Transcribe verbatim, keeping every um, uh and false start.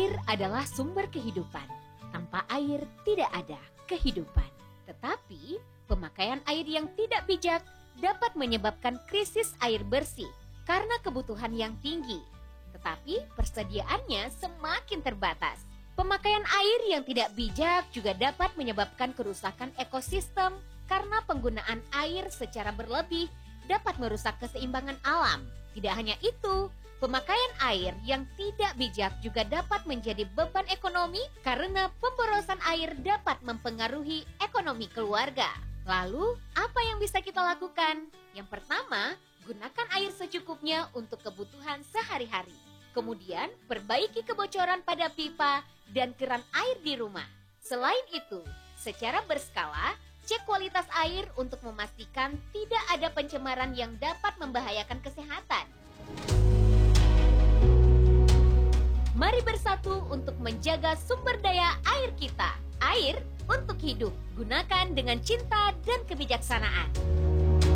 Air adalah sumber kehidupan. Tanpa air tidak ada kehidupan. Tetapi pemakaian air yang tidak bijak dapat menyebabkan krisis air bersih karena kebutuhan yang tinggi. Tetapi persediaannya semakin terbatas. Pemakaian air yang tidak bijak juga dapat menyebabkan kerusakan ekosistem karena penggunaan air secara berlebih dapat merusak keseimbangan alam. Tidak hanya itu, pemakaian air yang tidak bijak juga dapat menjadi beban ekonomi karena pemborosan air dapat mempengaruhi ekonomi keluarga. Lalu, apa yang bisa kita lakukan? Yang pertama, gunakan air secukupnya untuk kebutuhan sehari-hari. Kemudian, perbaiki kebocoran pada pipa dan keran air di rumah. Selain itu, secara berskala, cek kualitas air untuk memastikan tidak ada pencemaran yang dapat membahayakan kesehatan. Mari bersatu untuk menjaga sumber daya air kita. Air untuk hidup. Gunakan dengan cinta dan kebijaksanaan.